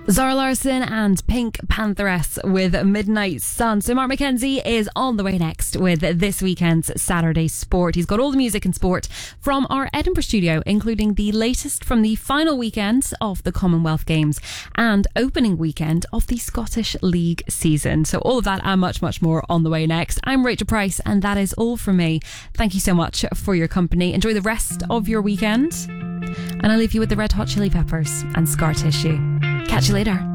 Zara Larsson and Pink Pantheress with Midnight Sun. So Mark Mackenzie is on the way next with this weekend's Saturday Sport. He's got all the music and sport from our Edinburgh studio, including the latest from the final weekend of the Commonwealth Games and opening weekend of the Scottish League season. So all of that and much, much more on the way next. I'm Rachel Price, and that is all from me. Thank you so much for your company. Enjoy the rest of your weekend. And I'll leave you with the Red Hot Chili Peppers and Scar Tissue. Catch you later.